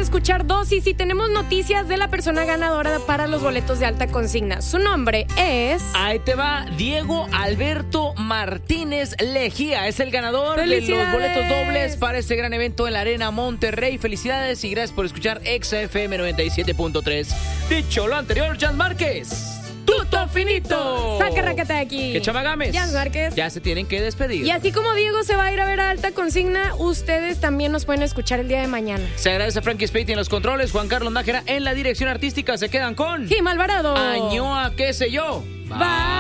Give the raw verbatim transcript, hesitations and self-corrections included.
de escuchar Dosis y tenemos noticias de la persona ganadora para los boletos de alta consigna. Su nombre es... Ahí te va, Diego Alberto Martínez Lejía. Es el ganador de los boletos dobles para este gran evento en la Arena Monterrey. Felicidades y gracias por escuchar Exa F M noventa y siete punto tres. Dicho lo anterior, Jan Márquez. ¡Tuto finito! Saca raqueta de aquí. Que Chamagames. Jan Márquez. Ya se tienen que despedir. Y así como Diego se va a ir a ver a alta consigna, ustedes también nos pueden escuchar el día de mañana. Se agradece a Frankie Spati en los controles, Juan Carlos Nájera en la dirección artística. Se quedan con... Jim Alvarado. Añoa, qué sé yo. Bye.